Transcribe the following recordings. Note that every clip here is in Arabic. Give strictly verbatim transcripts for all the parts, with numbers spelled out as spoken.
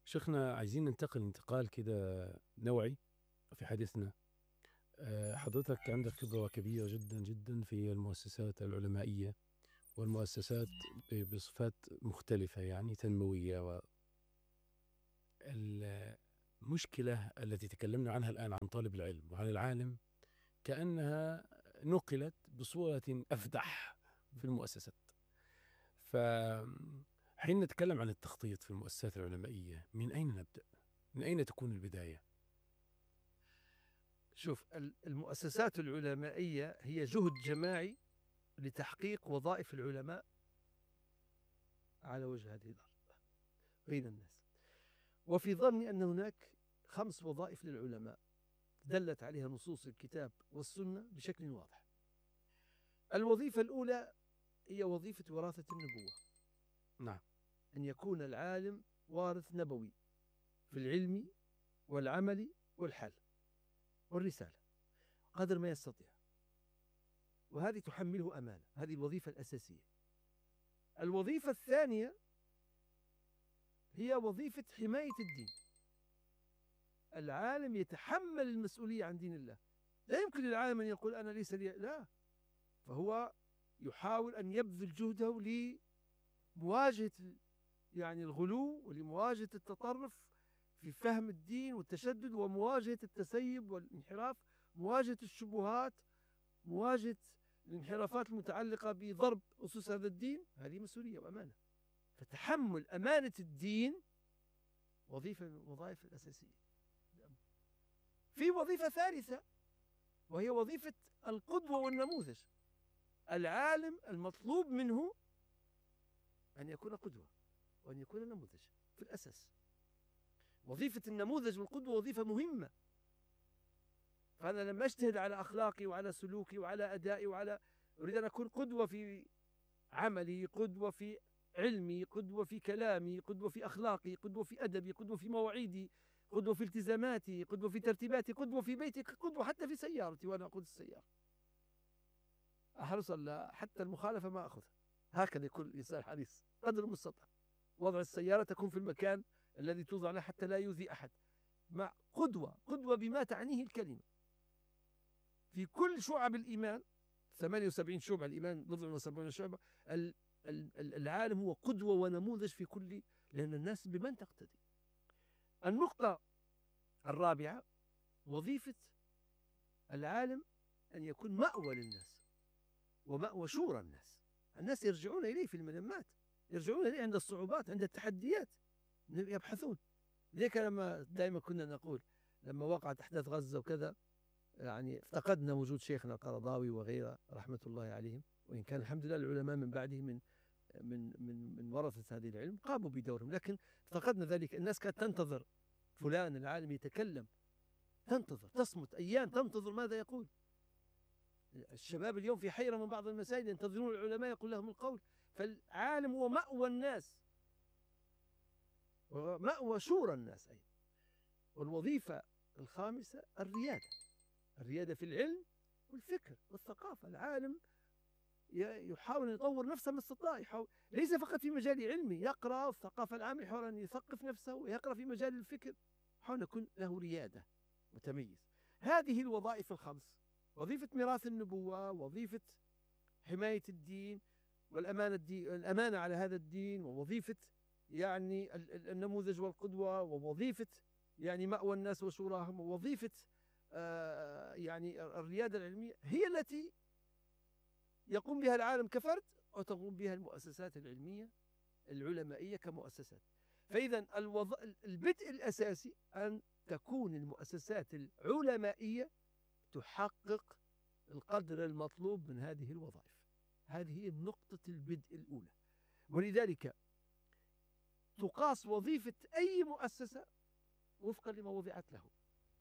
شيخنا، عايزين ننتقل انتقال كده نوعي في حديثنا. آه، حضرتك عندك خبرة كبيرة جدا جدا في المؤسسات العلمائية والمؤسسات ب- بصفات مختلفة، يعني تنموية. والمشكلة التي تكلمنا عنها الآن عن طالب العلم وعن العالم كأنها نقلت بصورة أفدح في المؤسسات. فحين نتكلم عن التخطيط في المؤسسات العلمائية، من أين نبدأ؟ من أين تكون البداية؟ شوف، المؤسسات العلمائية هي جهد جماعي لتحقيق وظائف العلماء على وجه هذه الأرض بين الناس. وفي ظني أن هناك خمس وظائف للعلماء دلت عليها نصوص الكتاب والسنة بشكل واضح. الوظيفة الأولى هي وظيفة وراثة النبوة. نعم. أن يكون العالم وارث نبوي في العلم والعمل والحال والرسالة قدر ما يستطيع، وهذه تحمله أمانة. هذه الوظيفة الأساسية. الوظيفة الثانية هي وظيفة حماية الدين. العالم يتحمل المسؤولية عن دين الله. لا يمكن للعالم أن يقول أنا ليس لي، لا، فهو يحاول أن يبذل جهده لمواجهة يعني الغلو ولمواجهة التطرف في فهم الدين والتشدد، ومواجهة التسيب والانحراف، مواجهة الشبهات، مواجهة الانحرافات المتعلقة بضرب أسس هذا الدين. هذه مسؤولية وأمانة. فتحمل أمانة الدين وظيفة من الوظائف الأساسية. في وظيفة ثالثة وهي وظيفة القدوة والنموذج. العالم المطلوب منه أن يكون قدوة وأن يكون نموذج في الأساس. وظيفة النموذج والقدوة وظيفة مهمة. فأنا لما أجتهد على أخلاقي وعلى سلوكي وعلى أدائي وعلى أريد أن أكون قدوة في عملي، قدوة في علمي، قدوة في كلامي، قدوة في أخلاقي، قدوة في أدبي، قدوة في مواعيدي، قدوة في التزاماتي، قدوة في ترتيباتي، قدوة في بيتي، قدوة حتى في سيارتي وأنا أقود السيارة. أحرص حتى المخالفة ما أخذها. هكذا يكون الإنسان حريص قدر المستطاع. وضع السيارة تكون في المكان الذي توضع له حتى لا يؤذي أحد. مع قدوة، قدوة بما تعنيه الكلمة. في كل شعب الإيمان، ثمانية وسبعين شعبة الإيمان، بضع وسبعين شعبة، العالم هو قدوة ونموذج في كل، لأن الناس بمن تقتدي. النقطة الرابعة وظيفة العالم أن يكون مأوى للناس ومأوى شورى الناس. الناس يرجعون إليه في الملمات، يرجعون إليه عند الصعوبات، عند التحديات، يبحثون. لذلك لما دائما كنا نقول لما وقعت أحداث غزة وكذا، يعني افتقدنا وجود شيخنا القرضاوي وغيره رحمة الله عليهم، وإن كان الحمد لله العلماء من بعده من من من من ورثة هذه العلم قاموا بدورهم، لكن افتقدنا ذلك. الناس كانت تنتظر فلان العالم يتكلم، تنتظر، تصمت أيام تنتظر ماذا يقول. الشباب اليوم في حيرة من بعض المسائل، ينتظرون العلماء يقول لهم القول. فالعالم هو مأوى الناس ومأوى شورى الناس أيضا. والوظيفة الخامسة الريادة. الريادة في العلم والفكر والثقافة. العالم يحاول أن يطور نفسه ما استطاع، يحاول ليس فقط في مجال علمي، يقرأ الثقافة العامة، يحاول أن يثقف نفسه ويقرأ في مجال الفكر، يحاول أن يكون له ريادة متميز. هذه الوظائف الخمس: وظيفة ميراث النبوة، وظيفة حماية الدين والأمانة الدين الأمانة على هذا الدين، ووظيفة يعني النموذج والقدوة، ووظيفة يعني مأوى الناس وشوراهم، ووظيفة آه يعني الريادة العلمية، هي التي يقوم بها العالم كفرد وتقوم بها المؤسسات العلمية العلمائية كمؤسسات. فإذا الوظ... البدء الأساسي أن تكون المؤسسات العلمائية تحقق القدر المطلوب من هذه الوظائف. هذه هي نقطة البدء الأولى. ولذلك تقاس وظيفة أي مؤسسة وفقا لما وضعت له،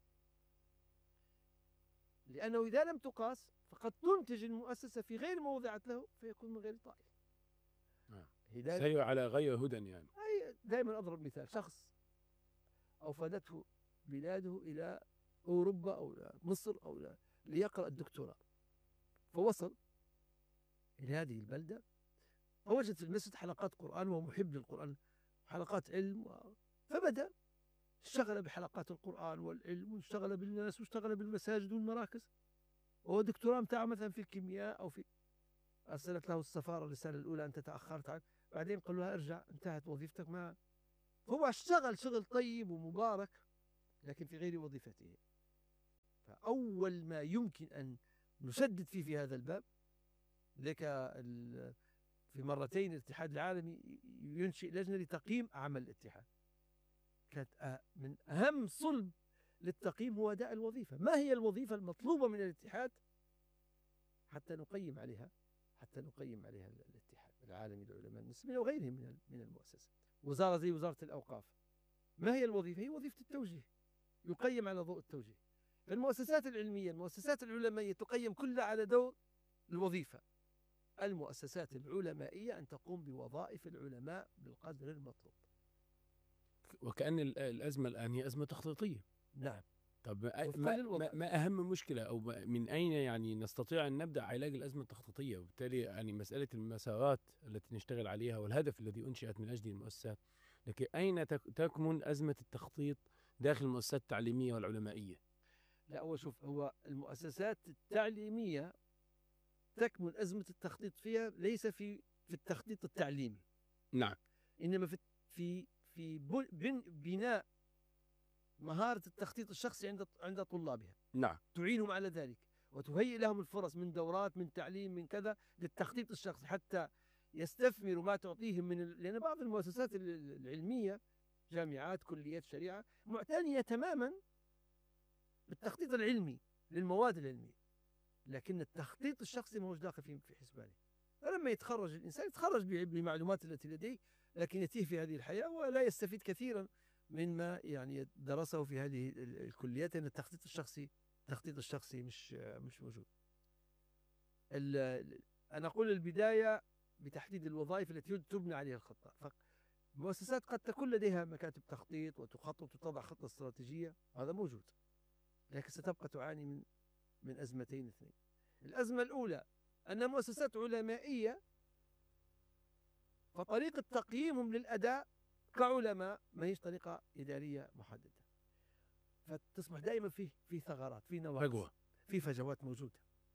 لأنه إذا لم تقاس فقد تنتج المؤسسة في غير ما وضعت له فيكون من غير طائل. سير على غير هدى. يعني دائما أضرب مثال: شخص أوفدته بلاده إلى أوروبا أو إلى مصر أو إلى ليقرأ الدكتوراه، فوصل إلى هذه البلدة فوجد في المسجد حلقات قرآن ومحب للقرآن، حلقات علم فبدأ اشتغل بحلقات القرآن والعلم، واشتغل بالناس، واشتغل بالمساجد والمراكز. وهو دكتوراه بتاعه مثلا في الكيمياء أو في، أرسلت له السفارة الرسالة الأولى أنت تأخرت عن، بعدين قالوا له ارجع انتهت وظيفتك. ما هو اشتغل شغل طيب ومبارك لكن في غير وظيفته. فأول ما يمكن أن نسدد فيه في هذا الباب، لك في مرتين الاتحاد العالمي ينشئ لجنة لتقييم أعمال الاتحاد. كانت من أهم صلب للتقييم هو أداء الوظيفة. ما هي الوظيفة المطلوبة من الاتحاد حتى نقيم عليها، حتى نقيم عليها الاتحاد العالمي للعلماء المسلمين وغيرهم من من المؤسسات. وزارة زي وزارة الأوقاف، ما هي الوظيفة؟ هي وظيفة التوجيه، يقيم على ضوء التوجيه. المؤسسات العلمية، المؤسسات العلمائية تقيم كلها على ضوء الوظيفة. المؤسسات العلمائية أن تقوم بوظائف العلماء بالقدر المطلوب. وكأن ال- الأزمة الآن هي أزمة تخطيطية. نعم. طب ما, وفقاً ما, للوضع. ما, ما أهم مشكلة أو ما- من أين يعني نستطيع أن نبدأ علاج الأزمة التخطيطية؟ وبالتالي يعني مسألة المسارات التي نشتغل عليها والهدف الذي أنشئت من أجله المؤسسات، لكن أين تك- تكمن أزمة التخطيط داخل المؤسسات التعليمية والعلمائية؟ لا، هو شوف، هو المؤسسات التعليمية تكمن أزمة التخطيط فيها ليس في في التخطيط التعليمي، نعم. إنما في في في بن- بن- بناء مهارة التخطيط الشخصي عند عند طلابها. نعم. تعينهم على ذلك وتهيئ لهم الفرص من دورات، من تعليم، من كذا، للتخطيط الشخصي حتى يستثمروا ما تعطيهم من ال... لأن بعض المؤسسات ال- العلمية، جامعات، كليات شريعة، معتنية تماما بالتخطيط العلمي للمواد العلمية، لكن التخطيط الشخصي ما هوش داخل في في حسبانه. فلما يتخرج الإنسان يتخرج ب- بالمعلومات التي لديه، لكن يتيه في هذه الحياة ولا يستفيد كثيرا مما يعني درسه في هذه ال- الكليات، لأن التخطيط الشخصي التخطيط الشخصي مش مش موجود. ال- ال- أنا أقول البداية بتحديد الوظائف التي تبنى عليها الخطة. فالمؤسسات قد تكون لديها مكاتب تخطيط وتخطط وتضع خطة استراتيجية، هذا موجود، لكن ستبقى تعاني من من أزمتين اثنين. الأزمة الأولى أن مؤسسات علمائية فطريقة تقييمهم للأداء كعلماء ما هيش طريقة إدارية محددة، فتصبح دائما فيه في ثغرات، في نواقص، فجوة. في فجوات موجودة.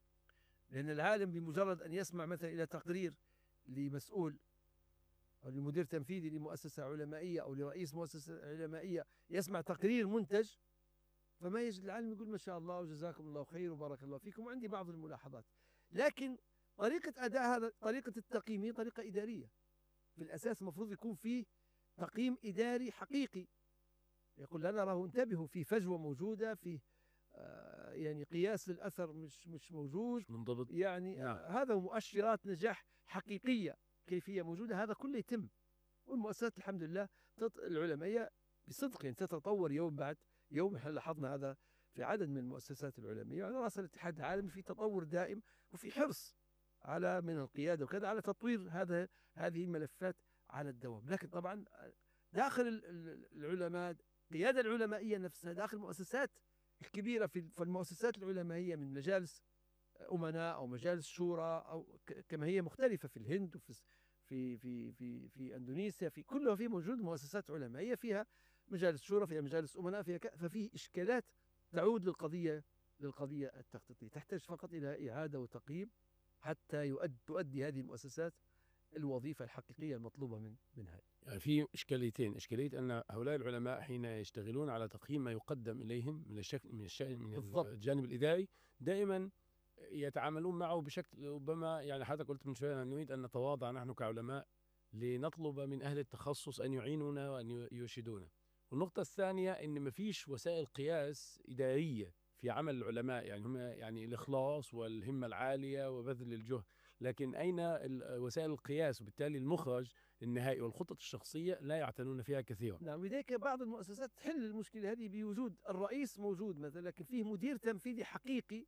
لأن العالم بمجرد أن يسمع مثلا إلى تقرير لمسؤول أو لمدير تنفيذي لمؤسسة علمائية أو لرئيس مؤسسة علمائية، يسمع تقرير منتج، فما يجد العالم يقول ما شاء الله وجزاكم الله خير وبارك الله فيكم وعندي بعض الملاحظات. لكن طريقة أداء هذا، طريقة التقييم هي طريقة إدارية في الأساس، المفروض يكون فيه تقييم إداري حقيقي. يقول لا نراه، انتبهوا، في فجوة موجودة، في آه يعني قياس للأثر مش مش موجود، مش منضبط. يعني نعم. آه هذا مؤشرات نجاح حقيقية كيفية موجودة، هذا كله يتم. والمؤسسات الحمد لله تط... العلمائية بصدق يعني تتطور يوم بعد يوم. احنا لاحظنا هذا في عدد من المؤسسات العلمية على رأس الاتحاد العالمي، في تطور دائم وفي حرص على من القيادة وكذا على تطوير هذا هذه الملفات على الدوام. لكن طبعا داخل ال- ال- العلماء، القيادة العلمائية نفسها داخل المؤسسات الكبيرة، في في المؤسسات العلمائية من مجالس أمناء أو مجالس شورى أو ك- كما هي مختلفة في الهند وفي في في في في اندونيسيا، في كلها في موجود مؤسسات علمائيه فيها مجالس شورى، فيها مجالس امناء، فيها ك... ففي اشكالات تعود للقضيه للقضيه التخطيطيه، تحتاج فقط الى اعاده وتقييم حتى يؤد تؤدي هذه المؤسسات الوظيفه الحقيقيه المطلوبه من منها. يعني في إشكاليتين: إشكالية أن هؤلاء العلماء حين يشتغلون على تقييم ما يقدم إليهم من الشكل من الشأن من بالضبط. الجانب الإداري، دائما يتعاملون معه بشكل ربما، يعني حضرتك قلت من شوية، نريد أن نتواضع نحن كعلماء لنطلب من أهل التخصص أن يعينونا وأن يرشدونا. والنقطة الثانية أن ما فيش وسائل قياس إدارية في عمل العلماء، يعني هم يعني الإخلاص والهمة العالية وبذل الجهد، لكن أين ال- وسائل القياس؟ وبالتالي المخرج النهائي والخطط الشخصية لا يعتنون فيها كثيرا. نعم، لذلك بعض المؤسسات تحل المشكله هذه بوجود الرئيس موجود مثلا، لكن فيه مدير تنفيذي حقيقي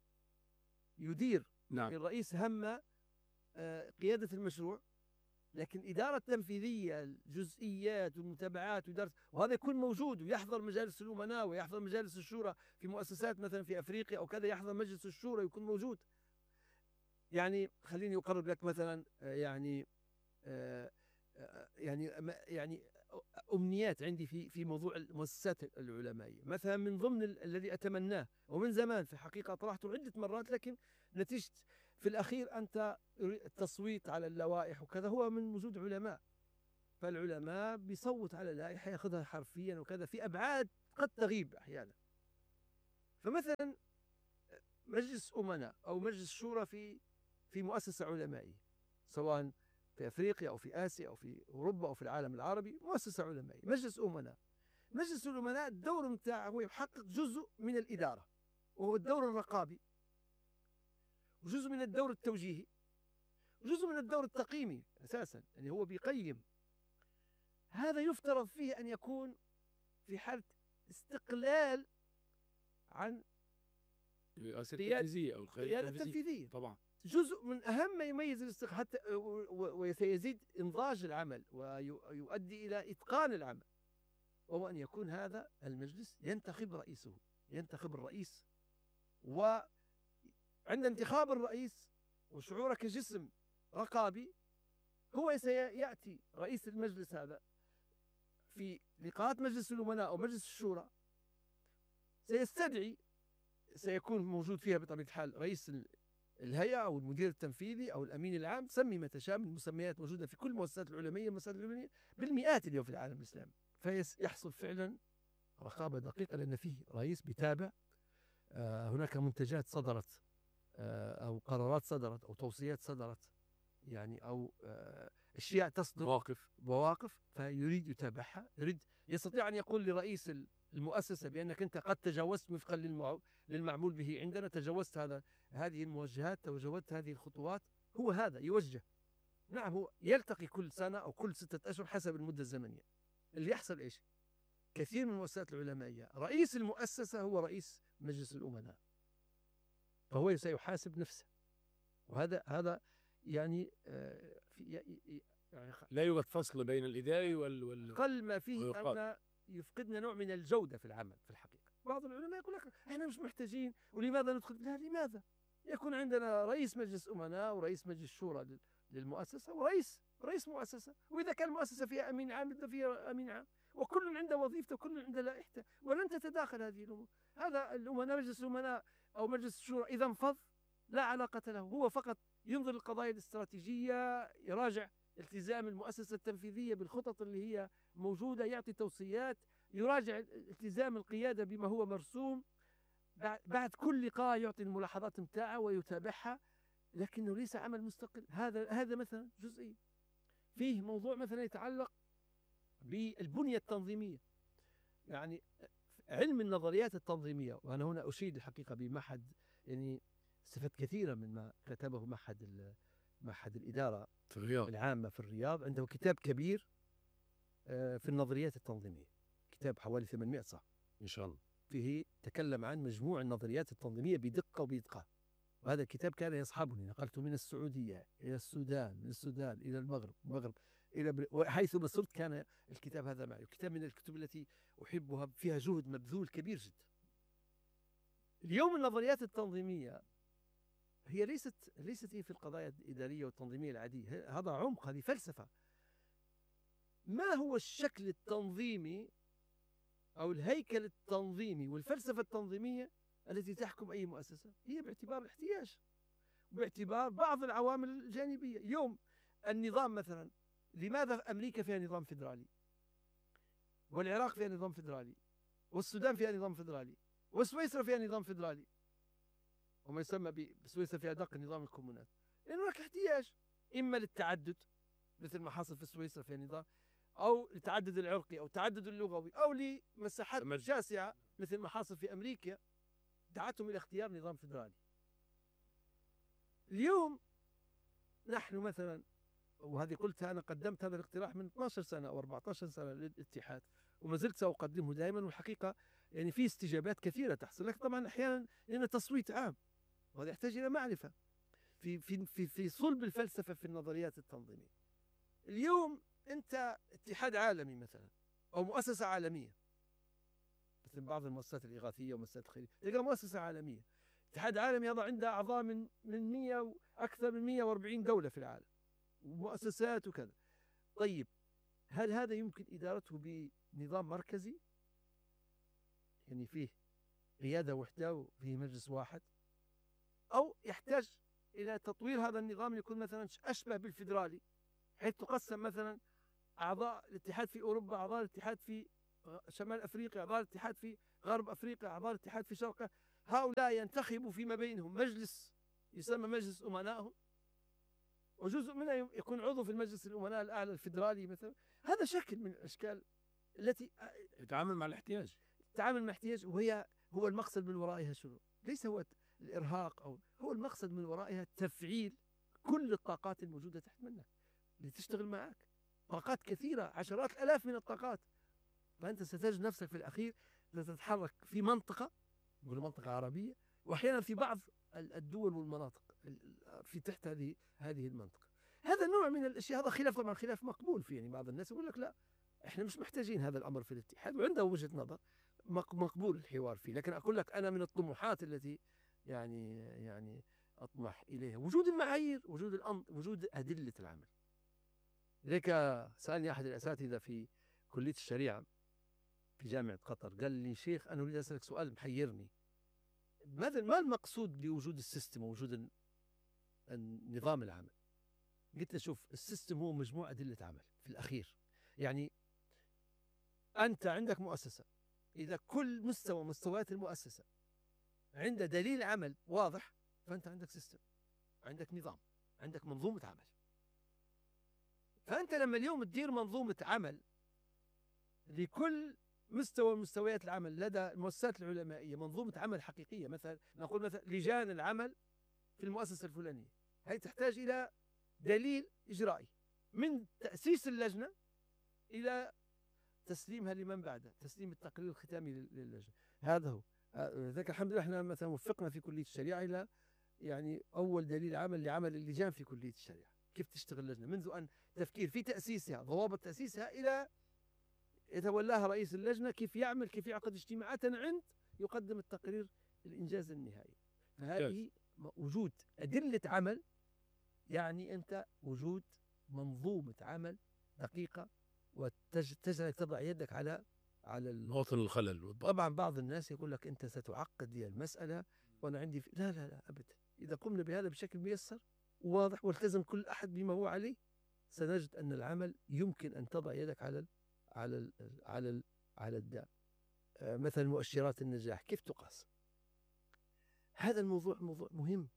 يدير. نعم. الرئيس هم آه، قياده المشروع، لكن الإدارة التنفيذية، الجزئيات والمتابعات وإدارة، وهذا يكون موجود ويحضر مجالس الأمناء ويحضر مجالس الشورى في مؤسسات مثلا في أفريقيا أو كذا، يحضر مجلس الشورى يكون موجود. يعني خليني أقرب لك مثلا آه، يعني آه، آه، يعني يعني أمنيات عندي في في موضوع المؤسسات العلمائية. مثلا من ضمن ال- الذي أتمناه ومن زمان في الحقيقة طرحته عدة مرات، لكن نتيجة في الأخير أنت التصويت على اللوائح وكذا هو من وجود علماء، فالعلماء بيصوت على لائحة ياخذها حرفيا وكذا في أبعاد قد تغيب أحيانا. فمثلا مجلس أمناء أو مجلس شورى في في مؤسسة علمائية، سواء في أفريقيا أو في آسيا أو في أوروبا أو في العالم العربي، مؤسسة علمائية مجلس أمناء. مجلس الأمناء الدور متاعه هو يحقق جزء من الإدارة، وهو الدور الرقابي، وجزء من الدور التوجيهي، وجزء من الدور التقييمي أساسا، يعني هو بيقيم. هذا يفترض فيه أن يكون في حالة استقلال عن الرئاسة قيادة التنفيذية أو القيادة القيادة التنفيذية التنفيذية. طبعا. جزء من أهم ما يميز الاستقلال حتى وسيزيد إنضاج العمل ويؤدي إلى إتقان العمل، وهو أن يكون هذا المجلس ينتخب رئيسه، ينتخب الرئيس. وعند انتخاب الرئيس وشعورك كجسم رقابي، هو سيأتي رئيس المجلس هذا في لقاءات مجلس الأمناء أو مجلس الشورى، سيستدعي، سيكون موجود فيها بطبيعة الحال رئيس الهيئة أو المدير التنفيذي أو الأمين العام، سمي ما تشاء من المسميات موجودة في كل المؤسسات العلمية، المؤسسات العلمية بالمئات اليوم في العالم الإسلامي. فيحصل فعلا رقابة دقيقة، لأن فيه رئيس بيتابع. آه هناك منتجات صدرت، آه أو قرارات صدرت أو توصيات صدرت، يعني أو آه أشياء تصدر، مواقف مواقف، فيريد يتابعها. يريد يستطيع أن يقول لرئيس المؤسسة بأنك أنت قد تجاوزت وفقا للمعمول به عندنا، تجاوزت هذا هذه الموجهات، تجاوزت هذه الخطوات. هو هذا يوجه. نعم، هو يلتقي كل سنة أو كل ستة أشهر حسب المدة الزمنية. اللي يحصل إيش؟ كثير من المؤسسات العلمائية رئيس المؤسسة هو رئيس مجلس الأمناء، فهو سيحاسب نفسه. وهذا هذا يعني آه في يعني لا يوجد فصل بين الإداري وال, وال... قل ما فيه ويقال. أن يفقدنا نوع من الجودة في العمل في الحقيقة. بعض العلماء يقول لك احنا مش محتاجين، ولماذا ندخل؟ لا، لماذا؟ يكون عندنا رئيس مجلس أمناء ورئيس مجلس شورى للمؤسسة ورئيس رئيس مؤسسة، وإذا كان المؤسسة فيها أمين عام يبقى فيها أمين عام، وكل عنده وظيفته وكل عنده لائحته، ولن تتداخل هذه الأمور. هذا الأمناء، مجلس الأمناء أو مجلس الشورى إذا انفض لا علاقة له، هو فقط ينظر للقضايا الاستراتيجية، يراجع التزام المؤسسة التنفيذية بالخطط اللي هي موجودة، يعطي توصيات، يراجع التزام القيادة بما هو مرسوم، بعد كل لقاء يعطي الملاحظات متاعه ويتابعها، لكنه ليس عمل مستقل. هذا هذا مثلا جزئي. فيه موضوع مثلا يتعلق بالبنية التنظيمية، يعني علم النظريات التنظيمية. وأنا هنا أشيد الحقيقة بمعهد، يعني استفدت كثيرا من ما كتبه معهد معهد الإدارة في الرياض العامة في الرياض. عنده كتاب كبير في النظريات التنظيمية، كتاب حوالي ثمانمئة صفحة إن شاء الله، فيه تكلم عن مجموع النظريات التنظيمية بدقة وبإتقان. وهذا الكتاب كان يصحبني، نقلته من السعودية إلى السودان، من السودان إلى المغرب، المغرب إلى بر... وحيثما صرت كان الكتاب هذا معي. كتاب من الكتب التي أحبها، فيها جهد مبذول كبير جدا. اليوم النظريات التنظيمية هي ليست ليست هي في القضايا الإدارية والتنظيمية العادية، هذا عمق، هذه فلسفة. ما هو الشكل التنظيمي أو الهيكل التنظيمي والفلسفة التنظيمية التي تحكم أي مؤسسة؟ هي باعتبار الاحتياج وباعتبار بعض العوامل الجانبية. يوم النظام مثلا، لماذا أمريكا فيها نظام فيدرالي، والعراق فيها نظام فيدرالي، والسودان فيها نظام فيدرالي، وسويسرا فيها نظام فيدرالي، وما يسمى بسويسرا فيها أدق نظام الكومونات؟ لأن هناك احتياج إما للتعدد مثل ما حصل في سويسرا فيها نظام، أو للتعدد العرقي أو التعدد اللغوي، أو لمساحات شاسعة مثل ما حصل في أمريكا دعتهم إلى اختيار نظام فيدرالي. اليوم نحن مثلا، وهذه قلتها أنا، قدمت هذا الاقتراح من اثنتي عشرة سنة أو أربعة عشر سنة للاتحاد، وما زلت سأقدمه دائما. والحقيقة يعني في استجابات كثيرة تحصل لك طبعا أحيانا لأن تصويت عام، وهذا يحتاج إلى معرفة في في في في صلب الفلسفة في النظريات التنظيمية. اليوم أنت اتحاد عالمي مثلا أو مؤسسة عالمية، مثل بعض المؤسسات الإغاثية ومؤسسات الخيرية، تلقى مؤسسة عالمية، اتحاد عالمي هذا عنده أعضاء من من مئة أكثر من مئة وأربعين دولة في العالم، ومؤسسات وكذا. طيب هل هذا يمكن إدارته بنظام مركزي يعني فيه قيادة وحدة وفيه مجلس واحد، أو يحتاج إلى تطوير هذا النظام يكون مثلا أشبه بالفيدرالي، حيث تقسم مثلا أعضاء الاتحاد في أوروبا، أعضاء الاتحاد في شمال أفريقيا، أعضاء الاتحاد في غرب أفريقيا، أعضاء الاتحاد في شرق، هؤلاء ينتخبوا فيما بينهم مجلس يسمى مجلس أمنائهم، وجزء منها يكون عضو في المجلس الأمناء الأعلى الفيدرالي مثلا. هذا شكل من الأشكال التي يتعامل مع الاحتياج. التعامل مع احتياج، وهي هو المقصد من ورائها شنو؟ ليس هو الإرهاق، أو هو المقصد من ورائها تفعيل كل الطاقات الموجودة تحت منك لتشتغل معك. طاقات كثيرة، عشرات الآلاف من الطاقات، فأنت ستجد نفسك في الأخير تتحرك في منطقة، نقول منطقة عربية، وأحيانا في بعض الدول والمناطق في تحت هذه هذه المنطقة. هذا نوع من الأشياء، هذا خلاف طبعا خلاف مقبول فيه، يعني بعض الناس يقول لك لا احنا مش محتاجين هذا الأمر في الاتحاد، وعنده وجهة نظر مقبول الحوار فيه. لكن أقول لك أنا من الطموحات التي يعني يعني أطمح إليها وجود المعايير، وجود الأمر، وجود أدلة العمل. لذلك سألني أحد الأساتذة في كلية الشريعة في جامعة قطر، قال لي شيخ أنا أريد أسألك سؤال محيرني، ماذا ما المقصود بوجود السيستم ووجود النظام العمل؟ قلت له شوف، السيستم هو مجموعة أدلة عمل في الأخير. يعني أنت عندك مؤسسة، إذا كل مستوى مستويات المؤسسة عند دليل عمل واضح، فأنت عندك سيستم، عندك نظام، عندك منظومة عمل. فأنت لما اليوم تدير منظومة عمل لكل مستوى من مستويات العمل لدى المؤسسات العلمائية، منظومة عمل حقيقية، مثلا نقول مثلا لجان العمل في المؤسسة الفلانية، هي تحتاج إلى دليل إجرائي من تأسيس اللجنة إلى تسليمها لمن بعده، تسليم التقرير الختامي للجنة. هذا هو. ذاك الحمد لله احنا مثلا وفقنا في كلية الشريعة إلى يعني أول دليل عمل لعمل اللجان في كلية الشريعة، كيف تشتغل اللجنة منذ أن تفكير في تأسيسها، ضوابط تأسيسها، إلى يتولاها رئيس اللجنة، كيف يعمل، كيف يعقد اجتماعات عند يقدم التقرير الإنجاز النهائي. فهذه وجود أدلة عمل، يعني أنت وجود منظومة عمل دقيقة، وتجعلك تضع يدك على على مواطن الخلل. طبعا بعض الناس يقول لك أنت ستعقد لي المسألة وأنا عندي في... لا لا لا أبدا. إذا قمنا بهذا بشكل ميسر وواضح والتزم كل أحد بما هو عليه، سنجد أن العمل يمكن أن تضع يدك على ال على ال على ال على الداء. مثلا مؤشرات النجاح كيف تقاس؟ هذا الموضوع موضوع مهم.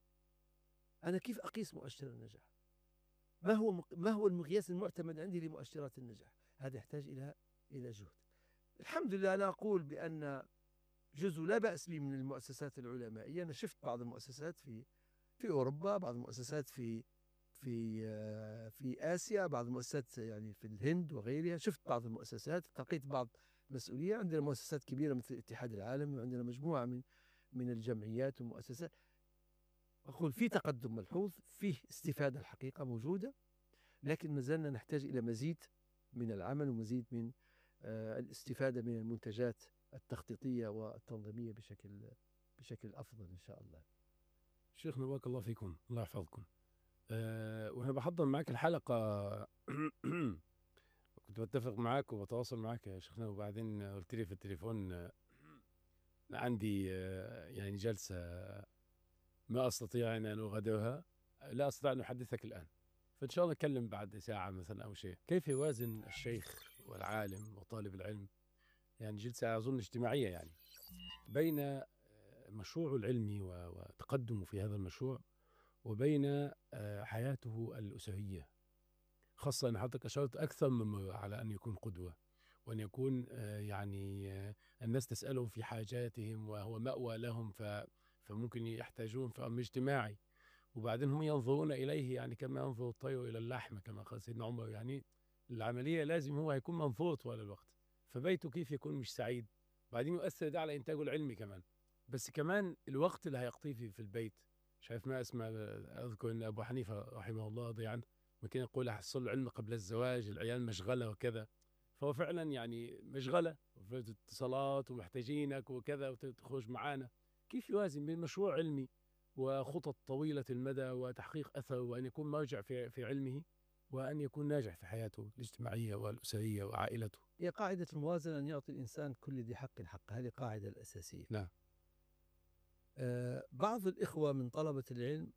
أنا كيف أقيس مؤشر النجاح؟ ما هو ما هو المقياس المعتمد عندي لمؤشرات النجاح؟ هذا يحتاج إلى إلى جهد. الحمد لله أنا أقول بأن جزء لا بأس به من المؤسسات العلمائية. أنا شفت بعض المؤسسات في في أوروبا، بعض المؤسسات في في في آسيا، بعض المؤسسات يعني في الهند وغيرها. شفت بعض المؤسسات، التقيت بعض مسؤولية. عندنا مؤسسات كبيرة مثل الاتحاد العالمي، وعندنا مجموعة من من الجمعيات والمؤسسات. أقول في تقدم ملحوظ، فيه استفادة الحقيقة موجودة، لكن ما زلنا نحتاج إلى مزيد من العمل ومزيد من الاستفادة من المنتجات التخطيطية والتنظيمية بشكل بشكل أفضل إن شاء الله. شيخنا بارك الله فيكم، الله يحفظكم. أه وأنا بحضر معك الحلقة كنت بتفق معك وبتواصل معك يا شيخنا، وبعدين قلت لي في التليفون عندي يعني جلسة ما أستطيع أن أغادرها، لا أستطيع أن أحدثك الآن، فإن شاء الله نتكلم بعد ساعة مثلا أو شيء. كيف يوازن الشيخ والعالم وطالب العلم، يعني جلسة أظن اجتماعية، يعني بين مشروعه العلمي وتقدمه في هذا المشروع وبين حياته الأسرية، خاصة أن حضرتك أشرت أكثر من مرة على أن يكون قدوة، وأن يكون يعني الناس تسألهم في حاجاتهم وهو مأوى لهم، فممكن يحتاجون في أمر اجتماعي، وبعدين هم ينظرون إليه يعني كما ينظر الطير إلى اللحم كما قال سيدنا عمر. يعني العملية لازم هو يكون منظور طوال الوقت، فبيته كيف يكون مش سعيد، بعدين يؤثر ده على إنتاجه العلمي كمان. بس كمان الوقت اللي هيقضيه في, في البيت، شايف ما اسمع. أذكر أن أبو حنيفة رحمه الله رضي عنه ممكن يقول حصل العلم قبل الزواج، العيال مشغلة وكذا، فهو فعلا يعني مشغلة وفي اتصالات ومحتاجينك وكذا وتخرج معانا. كيف يوازن بين مشروع علمي وخطط طويلة المدى وتحقيق أثر وأن يكون مرجع في في علمه، وأن يكون ناجح في حياته الاجتماعية والأسرية وعائلته. هي قاعدة الموازنة، أن يعطي الإنسان كل ذي حق حقه، هذه القاعدة الأساسية. نعم. آه بعض الإخوة من طلبة العلم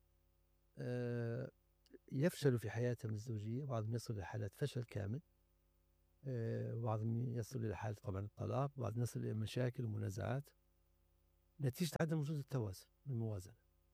آه يفشلوا في حياتهم الزوجية، بعضهم يصل إلى حالات فشل كامل، آه بعضهم يصل إلى حالة طبعا الطلاق، بعضهم يصل إلى مشاكل ومنازعات نتيجة عدم وجود التوازن الموازنة.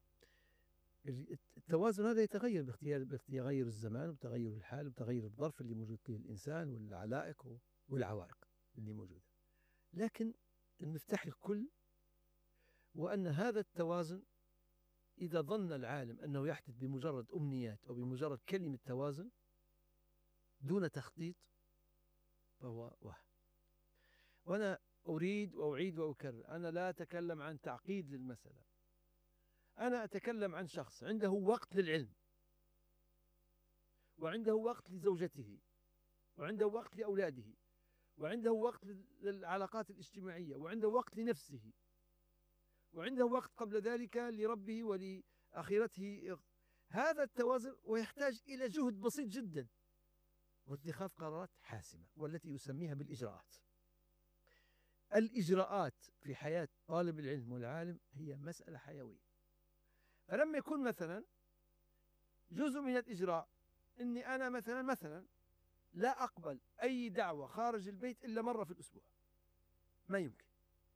التوازن هذا يتغير باختيار بتغير الزمان وبتغير الحال وبتغير الظرف اللي موجود فيه الإنسان والعلائق والعوائق اللي موجودة، لكن المفتاح الكل وأن هذا التوازن إذا ظن العالم أنه يحدث بمجرد أمنيات أو بمجرد كلمة توازن دون تخطيط فهو وهم. وأنا أريد وأعيد وأكرر، أنا لا أتكلم عن تعقيد للمسألة، أنا أتكلم عن شخص عنده وقت للعلم، وعنده وقت لزوجته، وعنده وقت لأولاده، وعنده وقت للعلاقات الاجتماعية، وعنده وقت لنفسه، وعنده وقت قبل ذلك لربه ولآخرته. هذا التوازن ويحتاج إلى جهد بسيط جدا واتخاذ قرارات حاسمة، والتي يسميها بالإجراءات. الإجراءات في حياة طالب العلم والعالم هي مسألة حيوية. فلما يكون مثلا جزء من الإجراء أني أنا مثلا مثلا لا أقبل أي دعوة خارج البيت إلا مرة في الأسبوع، ما يمكن،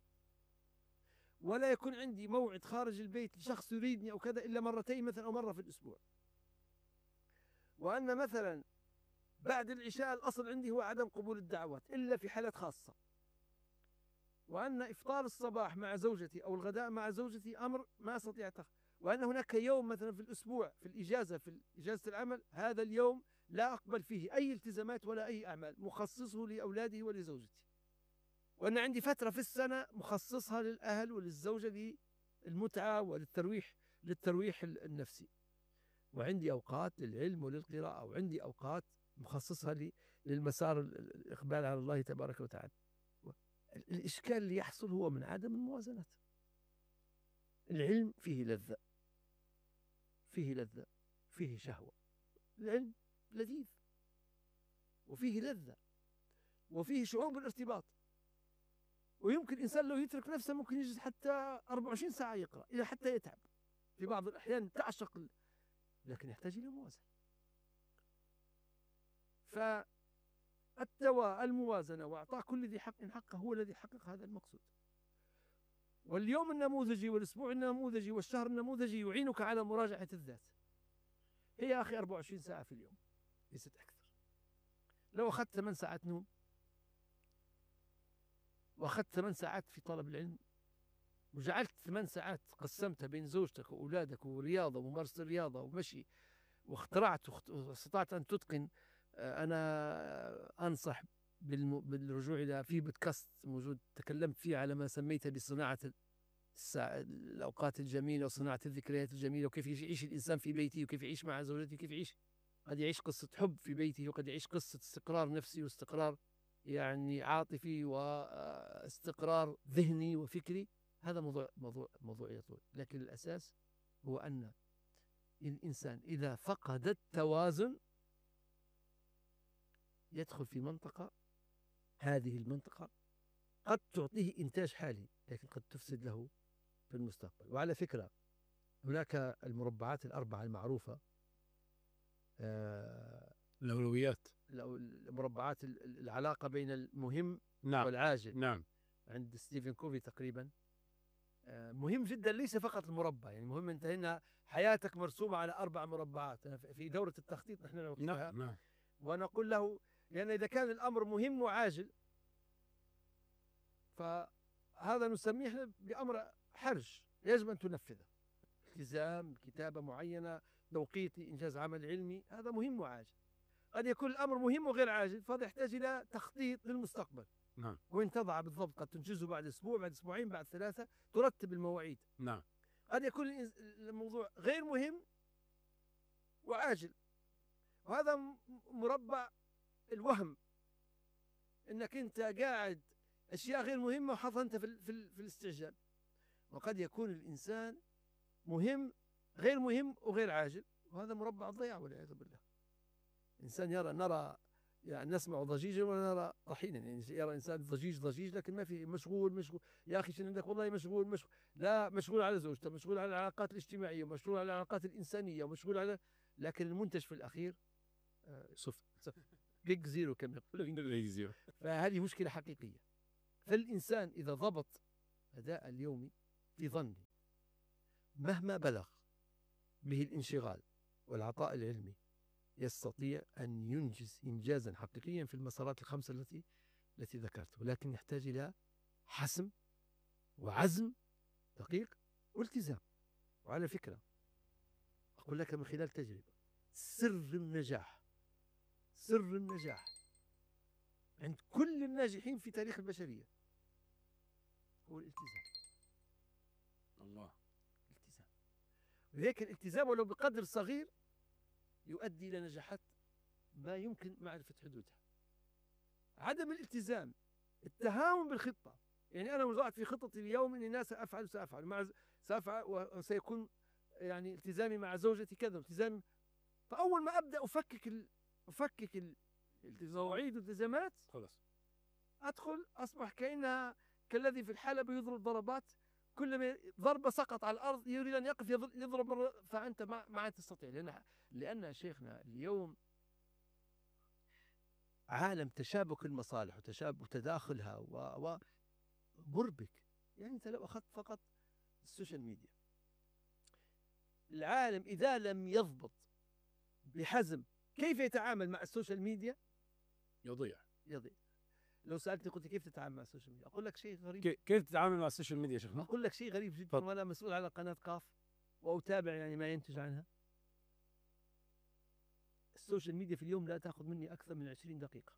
ولا يكون عندي موعد خارج البيت لشخص يريدني أو كذا إلا مرتين مثلا أو مرة في الأسبوع، وأن مثلا بعد العشاء الأصل عندي هو عدم قبول الدعوات إلا في حالات خاصة، وأن إفطار الصباح مع زوجتي أو الغداء مع زوجتي أمر ما أستطيع أتخذ، وأن هناك يوم مثلا في الأسبوع في الإجازة في إجازة العمل هذا اليوم لا أقبل فيه أي التزامات ولا أي أعمال، مخصصه لأولادي ولزوجتي، وأن عندي فترة في السنة مخصصها للأهل وللزوجة للمتعة وللترويح للترويح النفسي، وعندي أوقات للعلم وللقراءة، وعندي أوقات مخصصها للمسار الإقبال على الله تبارك وتعالى. الإشكال اللي يحصل هو من عدم الموازنة. العلم فيه لذة، فيه لذة، فيه شهوة، العلم لذيذ وفيه لذة وفيه شعور بالارتباط، ويمكن الإنسان لو يترك نفسه ممكن يجلس حتى أربعة وعشرين ساعة يقرأ إلى حتى يتعب، في بعض الأحيان تعشق، لكن يحتاج إلى موازنة. فالتوا الموازنة وإعطاء كل ذي حق حقه هو الذي يحقق هذا المقصود. واليوم النموذجي والأسبوع النموذجي والشهر النموذجي يعينك على مراجعة الذات. هي يا أخي أربعة وعشرين ساعة في اليوم ليست أكثر. لو أخذت ثمان ساعات نوم وأخذت ثمان ساعات في طلب العلم وجعلت ثمان ساعات قسمتها بين زوجتك وأولادك ورياضة وممارسة الرياضة ومشي واخترعت واستطعت أن تتقن، أنا أنصح بالرجوع إلى في بودكاست موجود تكلمت فيه على ما سميته بصناعة الأوقات الجميلة وصناعة الذكريات الجميلة، وكيف يعيش الإنسان في بيته وكيف يعيش مع زوجته، كيف يعيش قد يعيش قصة حب في بيته وقد يعيش قصة استقرار نفسي واستقرار يعني عاطفي واستقرار ذهني وفكري. هذا موضوع موضوع موضوع يطول، لكن الأساس هو أن الإنسان إذا فقد التوازن يدخل في منطقة، هذه المنطقة قد تعطيه إنتاج حالي لكن قد تفسد له في المستقبل. وعلى فكرة هناك المربعات الأربعة المعروفة، آه الأولويات، المربعات العلاقة بين المهم نعم والعاجل، نعم عند ستيفن كوفي تقريبا. آه مهم جدا ليس فقط المربع، يعني مهم أنت هنا حياتك مرسومة على أربع مربعات. في دورة التخطيط نحن نوقفها نعم. ونقول له، لأن إذا كان الأمر مهم وعاجل فهذا نسميه بأمر حرج يجب أن تنفذه، التزام، كتابة معينة، توقيت لإنجاز عمل علمي، هذا مهم وعاجل. قد يكون الأمر مهم وغير عاجل فهذا يحتاج إلى تخطيط للمستقبل، نعم، وين تضع بالضبط، قد تنجزه بعد أسبوع، بعد أسبوعين، بعد ثلاثة، ترتب المواعيد. نعم. قد يكون الموضوع غير مهم وعاجل، وهذا مربع الوهم، انك انت قاعد اشياء غير مهمه وحاطها انت في في, في الاستعجال. وقد يكون الانسان مهم غير مهم وغير عاجل، وهذا مربع الضياع والعياذ بالله. إنسان يرى نرى يعني نسمع ضجيجا ونرى طحينا، يعني يرى إنسان ضجيج ضجيج لكن ما في مشغول مشغول. يا أخي شنو عندك؟ والله مشغول مشغول. لا، مشغول على زوجته، مشغول على العلاقات الاجتماعية، مشغول على العلاقات الإنسانية، مشغول على، لكن المنتج في الأخير آه، صفر. بيج زيرو كما يقولون. فهذه مشكلة حقيقية. فالإنسان إذا ضبط أداء اليومي في ظني مهما بلغ به الانشغال والعطاء العلمي يستطيع أن ينجز إنجازا حقيقيا في المسارات الخمسة التي التي ذكرت، ولكن يحتاج إلى حسم وعزم دقيق والتزام. وعلى فكرة أقول لك من خلال تجربة، سر النجاح سر النجاح عند كل الناجحين في تاريخ البشرية هو الالتزام. الله. الالتزام. ولذلك الالتزام ولو بقدر صغير يؤدي إلى نجاحات ما يمكن معرفة حدودها. عدم الالتزام، التهاون بالخطة، يعني أنا وضعت في خطتي اليوم أني أنا سأفعل سأفعل مع سأفعل وسيكون يعني التزامي مع زوجتي كذا التزامي، فأول ما أبدأ أفكك ال... أفكك الالتزام وأعيد التزامات خلاص أدخل أصبح كأنها كالذي في الحلبة يضرب ضربات، كلما ضربة سقط على الأرض يريد أن يقف يضرب مرة، فأنت ما ما تستطيع. لأن لأن شيخنا اليوم عالم تشابك المصالح وتشابك وتداخلها و مربك. يعني أنت لو أخذت فقط السوشيال ميديا، العالم إذا لم يضبط بحزم كيف يتعامل مع السوشيال ميديا يضيع يضيع. لو سألتني قلت كيف تتعامل مع السوشيال ميديا، أقول لك شيء غريب. كيف تتعامل مع السوشيال ميديا يا شيخنا؟ أقول لك شيء غريب جدا، وأنا مسؤول على قناة قاف وأتابع يعني ما ينتج عنها. السوشيال ميديا في اليوم لا تأخذ مني أكثر من عشرين دقيقة.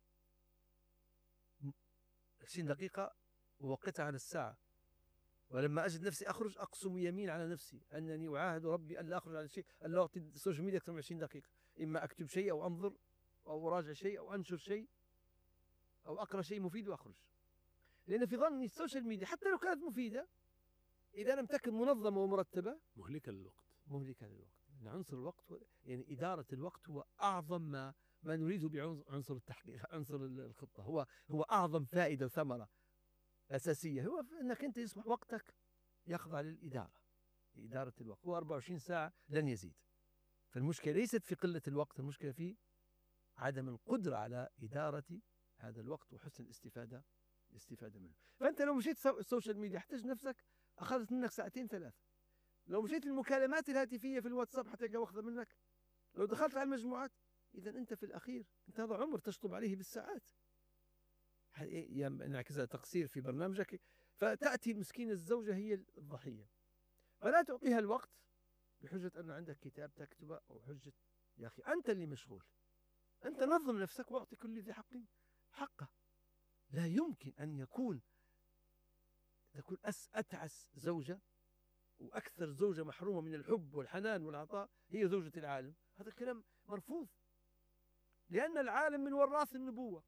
عشرين دقيقة ووقتها على الساعة، ولما أجد نفسي أخرج أقسم يمين على نفسي أنني أعاهد ربي أن لا أخرج على شيء، أن لا أعطي السوشيال ميديا أكثر من عشرين دقيقة. إما أكتب شيء أو أنظر أو أراجع شيء أو أنشر شيء أو أقرأ شيء مفيد وأخرج. لأن في ظني السوشيال ميديا حتى لو كانت مفيدة إذا لم تكن منظمة ومرتبة مهلكة للوقت. مهلكة للوقت. يعني عنصر الوقت يعني إدارة الوقت هو أعظم ما ما نريده بعنصر التحقيق، عنصر الخطة هو هو أعظم فائدة وثمرة أساسية، هو أنك أنت يصبح وقتك يخضع للإدارة، لإدارة الوقت. هو أربعة وعشرين ساعة لن يزيد. فالمشكلة ليست في قلة الوقت، المشكلة في عدم القدرة على إدارة هذا الوقت وحسن الاستفادة الاستفادة منه. فأنت لو مشيت السوشيال ميديا احتاج نفسك أخذت منك ساعتين ثلاثة. لو مشيت المكالمات الهاتفية في الواتساب حتلقى واخذة منك. لو دخلت على المجموعات، إذا أنت في الأخير أنت هذا عمر تشطب عليه بالساعات، ينعكس تقصير في برنامجك. فتأتي مسكين الزوجة هي الضحية، فلا تعطيها الوقت بحجة أن عندك كتاب تكتبه أو حجة يا أخي أنت اللي مشغول. أنت نظم نفسك واعطي كل ذي حق حقه. لا يمكن أن يكون تكون أس أتعس زوجة وأكثر زوجة محرومة من الحب والحنان والعطاء هي زوجة العالم. هذا الكلام مرفوض، لأن العالم من وراث النبوة،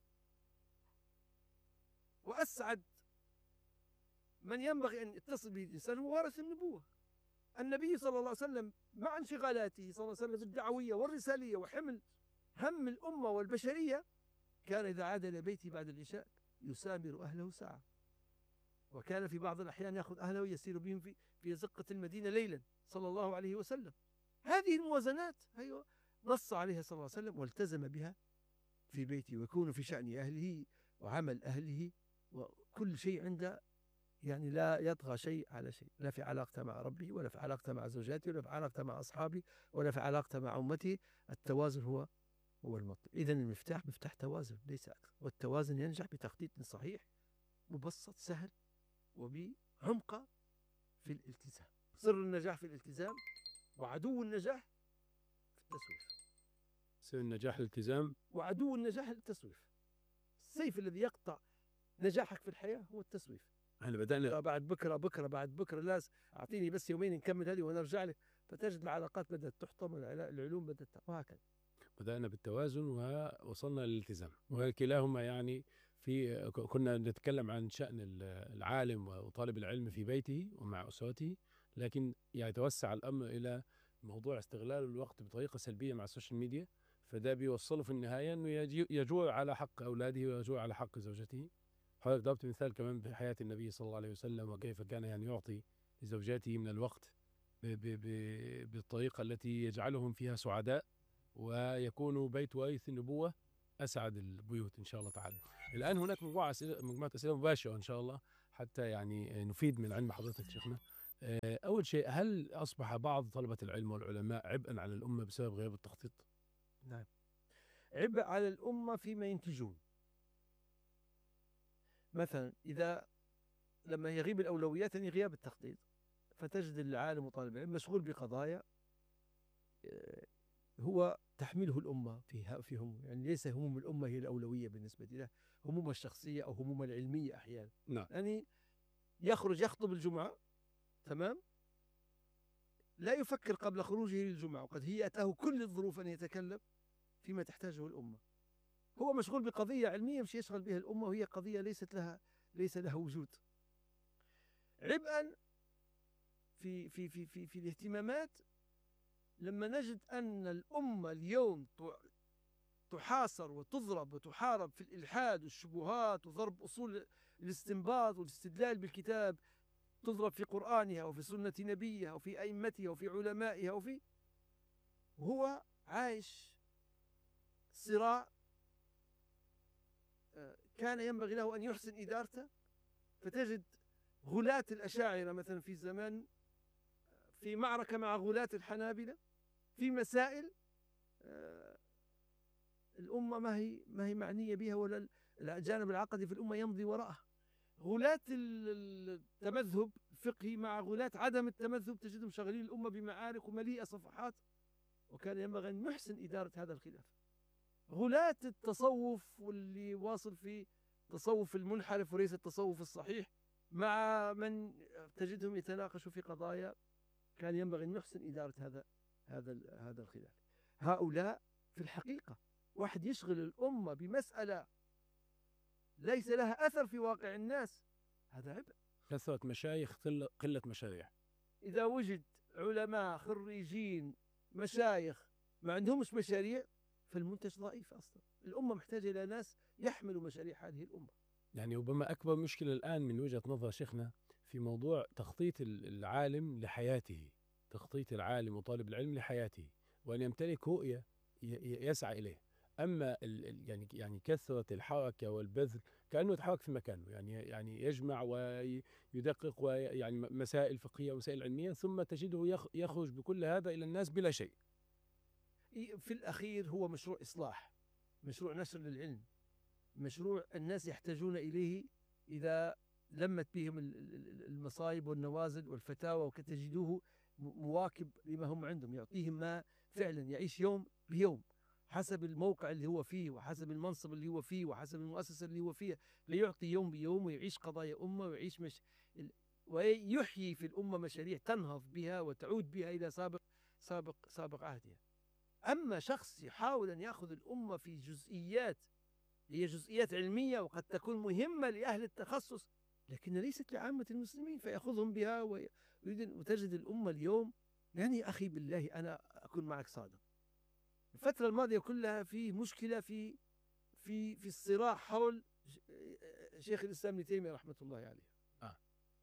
وأسعد من ينبغي أن يتصل به الإنسان هو وارث النبوة. النبي صلى الله عليه وسلم مع انشغالاته صلى الله عليه وسلم الدعوية والرسالية وحمل هم الأمة والبشرية، كان إذا عاد إلى بيته بعد العشاء يسامر أهله ساعة، وكان في بعض الأحيان يأخذ أهله ويسير بهم في في زقة المدينة ليلا صلى الله عليه وسلم. هذه الموازنات هي نص عليها صلى الله عليه وسلم والتزم بها في بيته، ويكون في شأن أهله وعمل أهله وكل شيء عنده، يعني لا يطغى شيء على شيء، لا في علاقته مع ربه ولا في علاقته مع زوجاته ولا في علاقته مع أصحابه ولا في علاقته مع أمته. التوازن هو هو المطلوب. إذن المفتاح مفتاح توازن ليس أكثر، والتوازن ينجح بتخطيط صحيح مبسط سهل وبعمق في الالتزام. سر النجاح في الالتزام، وعدو النجاح في التسويف. سر النجاح الالتزام، وعدو النجاح التسويف. السيف الذي يقطع نجاحك في الحياة هو التسويف. احنا بدأنا بعد بكرة بكرة بعد بكرة لازم أعطيني بس يومين نكمل هذه ونرجع لك، فتجد العلاقات بدأت تحطم والعلوم بدأت وهكذا. بدأنا بالتوازن ووصلنا للالتزام، وكلاهما يعني في كنا نتكلم عن شأن العالم وطالب العلم في بيته ومع أسرته، لكن يتوسع الأمر إلى موضوع استغلال الوقت بطريقة سلبية مع السوشيال ميديا. فده بيوصله في النهاية أنه يجي- يجوع على حق أولاده ويجوع على حق زوجته. حضرتك ضربت مثال كمان بحياة النبي صلى الله عليه وسلم، وكيف كان يعني يعطي لزوجاته من الوقت ب ب ب بالطريقة التي يجعلهم فيها سعداء، ويكون بيت وارث النبوة أسعد البيوت إن شاء الله تعالى. الآن هناك مجموعة أسئلة مجموعة أسئلة مباشرة إن شاء الله، حتى يعني نفيد من علم حضرتك شيخنا. آه، أول شيء، هل أصبح بعض طلبة العلم والعلماء عبئا على الأمة بسبب غياب التخطيط؟ نعم. عبء على الأمة فيما ينتجون. مثلا إذا لما يغيب الأولويات يعني غياب التخطيط، فتجد العالم وطالب العلم مشغول بقضايا آه، هو تحمله الأمة فيها في هم، يعني ليس هموم الأمة هي الأولوية بالنسبة له، همومها الشخصية أو همومها العلمية أحيانا. نعم. يعني يخرج يخطب الجمعة، تمام، لا يفكر قبل خروجه للجمعة وقد هيأته كل الظروف أن يتكلم فيما تحتاجه الأمة. هو مشغول بقضية علمية مش يشغل بها الأمة، وهي قضية ليست لها ليس لها وجود. عبئا في في في في في الاهتمامات، لما نجد أن الأمة اليوم تحاصر وتضرب وتحارب في الإلحاد والشبهات وضرب أصول الاستنباط والاستدلال بالكتاب، تضرب في قرآنها وفي سنة نبيها وفي أئمتها وفي علمائها وفي وهو عايش صراع كان ينبغي له أن يحسن إدارته. فتجد غلاة الأشاعرة مثلا في زمان في معركة مع غلاة الحنابلة في مسائل الأمة ما هي ما هي معنية بها، ولا الجانب العقدي في الأمة يمضي وراءها. غلاة التمذهب الفقهي مع غلاة عدم التمذهب تجدهم شغالين الأمة بمعارك ومليئة صفحات، وكان ينبغي أن يحسن إدارة هذا الخلاف. غلاة التصوف واللي واصل في تصوف المنحرف وليس التصوف الصحيح، مع من تجدهم يتناقشوا في قضايا، كان ينبغي أن يحسن إدارة هذا هذا هذا الخلاف. هؤلاء في الحقيقة واحد يشغل الأمة بمسألة ليس لها أثر في واقع الناس، هذا عبء. كثرة مشايخ، قلة قلة مشاريع. إذا وجد علماء خريجين مشايخ ما عندهمش مشاريع، فالمنتج ضعيف أصلا. الأمة محتاجة إلى ناس يحملوا مشاريع هذه الأمة. يعني ربما أكبر مشكلة الآن من وجهة نظر شيخنا في موضوع تخطيط العالم لحياته، تخطيط العالم وطالب العلم لحياته، وأن يمتلك رؤية يسعى إليه. أما ال يعني يعني كثرة الحركة والبذل، كأنه يتحرك في مكانه، يعني يعني يجمع ويدقق ويعني مسائل فقهية ومسائل علمية، ثم تجده يخرج بكل هذا إلى الناس بلا شيء. في الأخير هو مشروع إصلاح، مشروع نشر للعلم، مشروع الناس يحتاجون إليه إذا لمت بهم المصايب والنوازل والفتاوى، وكتجدوه مواكب لما هم عندهم، يعطيهم ما فعلا يعيش يوم بيوم حسب الموقع اللي هو فيه وحسب المنصب اللي هو فيه وحسب المؤسسة اللي هو فيها، ليعطي يوم بيوم ويعيش قضايا أمة ويعيش مش ويحيي في الأمة مشاريع تنهض بها وتعود بها إلى سابق سابق سابق عهدها. أما شخص يحاول أن يأخذ الأمة في جزئيات هي جزئيات علمية وقد تكون مهمة لأهل التخصص لكن ليست لعامة المسلمين، فيأخذهم بها ويريد، وتجد الأمة اليوم، يعني أخي بالله أنا أكون معك صادق، الفترة الماضية كلها في مشكلة في في في الصراع حول شيخ الإسلام ابن تيمية رحمة الله عليه. آه.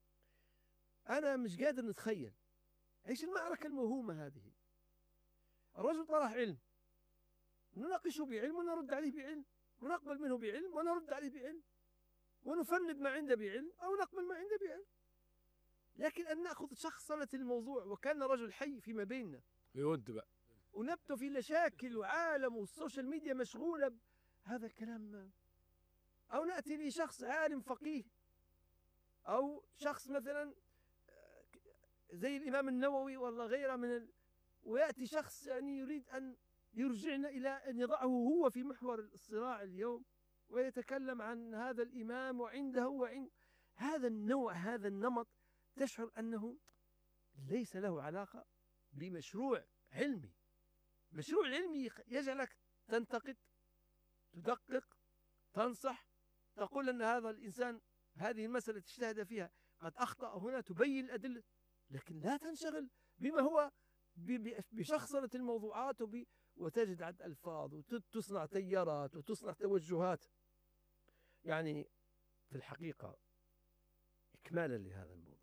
أنا مش قادر نتخيل إيش المعركة الموهومة هذه. الرجل طرح علم، نناقشه بعلم ونرد عليه بعلم، ونقبل منه بعلم ونرد عليه بعلم، ونفند ما عنده بعلم أو نقبل ما عنده بعلم. لكن أن نأخذ شخصنة الموضوع وكان رجل حي فيما بيننا يود بقى ونبت في مشاكل وعالم والسوشيال ميديا مشغولة، هذا الكلام. أو نأتي لشخص عالم فقيه أو شخص مثلا زي الإمام النووي ولا غيره من ال... ويأتي شخص يعني يريد أن يرجعنا إلى أن يضعه هو في محور الصراع اليوم ويتكلم عن هذا الإمام وعنده وعند هذا النوع، هذا النمط، تشعر أنه ليس له علاقة بمشروع علمي. مشروع علمي يجعلك تنتقد، تدقق، تنصح، تقول أن هذا الإنسان هذه المسألة اجتهد فيها قد أخطأ هنا، تبين الأدلة، لكن لا تنشغل بما هو بشخصنة الموضوعات وتجد عد ألفاظ وتصنع تيارات وتصنع توجهات. يعني في الحقيقة إكمالا لهذا الموضوع،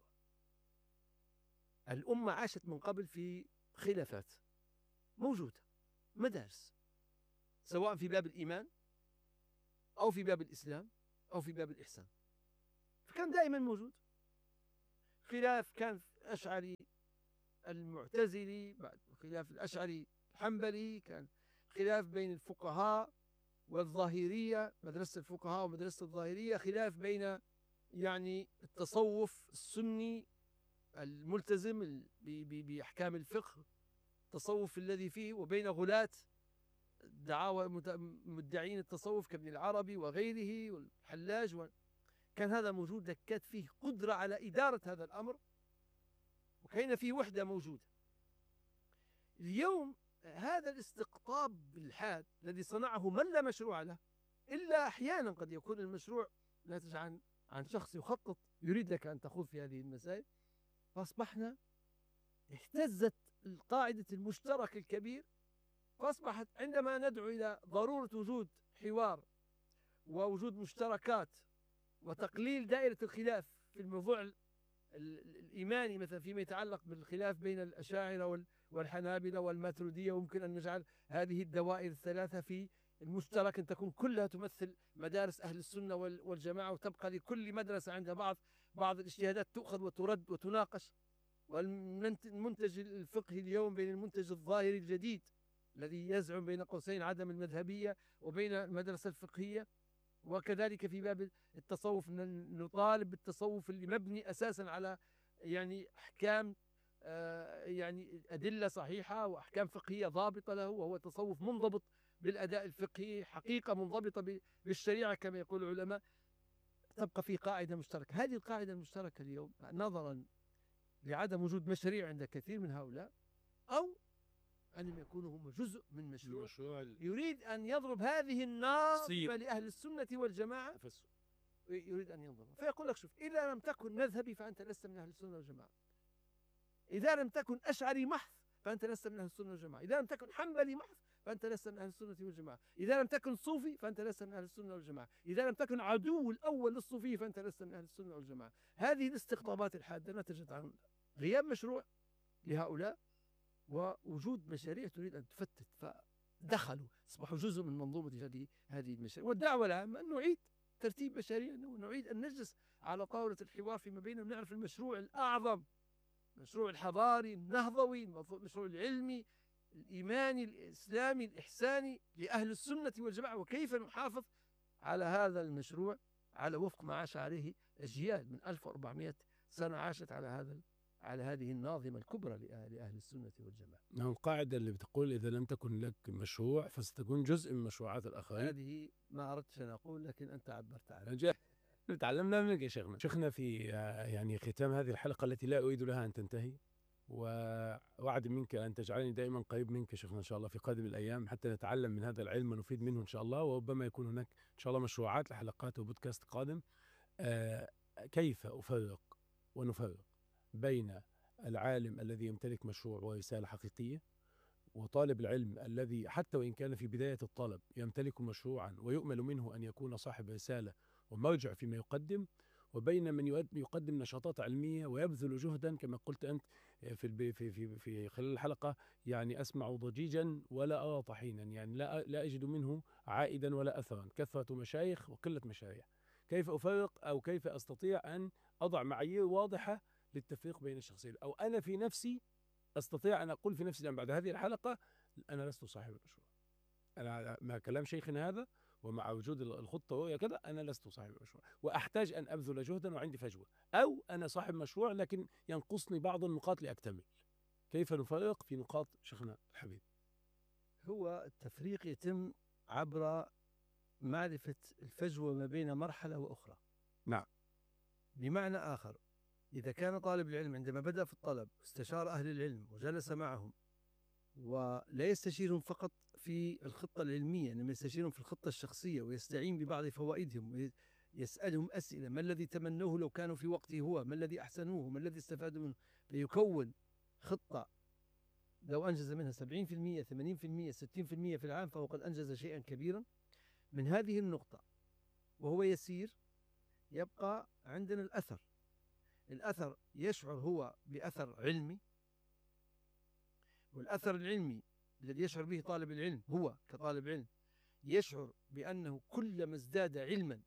الأمة عاشت من قبل في خلافات موجودة، مدارس، سواء في باب الإيمان أو في باب الإسلام أو في باب الإحسان، فكان دائما موجود خلاف. كان الأشعري المعتزلي، بعد خلاف الأشعري الحنبلي، كان خلاف بين الفقهاء والظاهرية، مدرسة الفقهاء ومدرسة الظاهرية، خلاف بين يعني التصوف السني الملتزم بأحكام الفقه، التصوف الذي فيه، وبين غلاة دعاوى مدعين التصوف كابن العربي وغيره والحلاج و... كان هذا موجود، كانت فيه قدرة على إدارة هذا الأمر، وكان فيه وحدة موجودة. اليوم هذا الاستقطاب بالحاد الذي صنعه من لا مشروع له، إلا أحيانا قد يكون المشروع ناتج عن عن شخص يخطط يريد لك أن تخوض في هذه المسائل، فأصبحنا اهتزت القاعدة المشترك الكبير، فأصبحت عندما ندعو إلى ضرورة وجود حوار ووجود مشتركات وتقليل دائرة الخلاف في الموضوع الإيماني، مثلا فيما يتعلق بالخلاف بين الأشاعرة والحنابلة والماتريدية، وممكن أن نجعل هذه الدوائر الثلاثة في المشترك أن تكون كلها تمثل مدارس أهل السنة والجماعة، وتبقى لكل مدرسة عندها بعض بعض الاجتهادات تؤخذ وترد وتناقش. والمنتج الفقهي اليوم بين المنتج الظاهري الجديد الذي يزعم بين قوسين عدم المذهبية وبين المدرسة الفقهية، وكذلك في باب التصوف نطالب بالتصوف اللي مبني أساسا على يعني أحكام يعني أدلة صحيحة وأحكام فقهية ضابطة له، وهو تصوف منضبط بالأداء الفقهي، حقيقة منضبطة بالشريعة كما يقول العلماء. تبقى في قاعدة مشتركة. هذه القاعدة المشتركة اليوم نظرا لعدم وجود مشاريع عند كثير من هؤلاء، أو أن يكونوا هم جزء من مشروع, مشروع يريد أن يضرب هذه النار لأهل السنة والجماعة، يريد أن ينضرب، فيقول لك شوف، إذا لم تكن مذهبي فأنت لست من أهل السنة والجماعة، إذا لم تكن أشعري محض فأنت لست من أهل السنة والجماعة، إذا لم تكن حنبلي محض فأنت لست من أهل السنة والجماعة، إذا لم تكن صوفي فأنت لست من أهل السنة والجماعة، إذا لم تكن عدو الأول للصوفية فأنت لست من أهل السنة والجماعة. هذه الاستقطابات الحادة نتجت عن غياب مشروع لهؤلاء ووجود مشاريع تريد أن تفتت، فدخلوا أصبحوا جزء من منظومة هذه المشاريع. والدعوة العامة أن نعيد ترتيب مشاريعنا ونعيد أن نجلس على طاولة الحوار فيما بيننا، ونعرف المشروع الأعظم، المشروع الحضاري النهضوي، المشروع العلمي الإيماني الإسلامي الإحساني لأهل السنة والجماعة، وكيف نحافظ على هذا المشروع على وفق ما عاش عليه أجيال من ألف وأربعمائة سنة عاشت على هذا على هذه الناظمة الكبرى لأهل السنة والجماعة. نعم، القاعدة اللي بتقول إذا لم تكن لك مشروع فستكون جزء من مشروعات الآخرين. هذه ما أردت أن أقول لكن أنت عبرت عنها. تعلمنا منك يا شيخنا. شيخنا في يعني ختام هذه الحلقة التي لا أريد لها أن تنتهي، ووعد منك أن تجعلني دائما قريب منك شيخنا إن شاء الله في قادم الأيام، حتى نتعلم من هذا العلم ونفيد منه إن شاء الله، وربما يكون هناك إن شاء الله مشروعات لحلقات وبودكاست قادم. آه كيف أفرق ونفرق بين العالم الذي يمتلك مشروع ورسالة حقيقية، وطالب العلم الذي حتى وإن كان في بداية الطلب يمتلك مشروعا ويؤمل منه أن يكون صاحب رسالة ومرجع فيما يقدم، وبين من يقدم نشاطات علمية ويبذل جهدا كما قلت أنت في في في في خلال الحلقة، يعني أسمع ضجيجا ولا أرى طحينا، يعني لا لا أجد منه عائدا ولا أثرا، كثرة مشايخ وقلة مشاريع. كيف أفرق أو كيف أستطيع أن أضع معايير واضحة للتفريق بين الشخصين، أو أنا في نفسي أستطيع أن أقول في نفسي الآن بعد هذه الحلقة أنا لست صاحب المشروع، أنا مع كلام شيخنا هذا ومع وجود الخطة ورؤية كذا أنا لست صاحب المشروع، وأحتاج أن أبذل جهدا وعندي فجوة، أو أنا صاحب مشروع لكن ينقصني بعض النقاط لأكتمل. كيف نفرق في نقاط شيخنا الحبيب؟ هو التفريق يتم عبر معرفة الفجوة ما بين مرحلة وأخرى. نعم. بمعنى آخر، إذا كان طالب العلم عندما بدأ في الطلب استشار أهل العلم وجلس معهم، ولا يستشيرهم فقط في الخطة العلمية، إنما يستشيرهم في الخطة الشخصية، ويستعين ببعض فوائدهم ويسألهم أسئلة: ما الذي تمنوه لو كانوا في وقته هو؟ ما الذي أحسنوه؟ ما الذي استفادوا منه؟ فيكون خطة لو أنجز منها سبعين بالمئة ثمانين بالمئة ستين بالمئة في العام فهو قد أنجز شيئا كبيرا. من هذه النقطة وهو يسير يبقى عندنا الأثر. الأثر يشعر هو بأثر علمي، والأثر العلمي الذي يشعر به طالب العلم هو كطالب علم يشعر بأنه كلما ازداد علما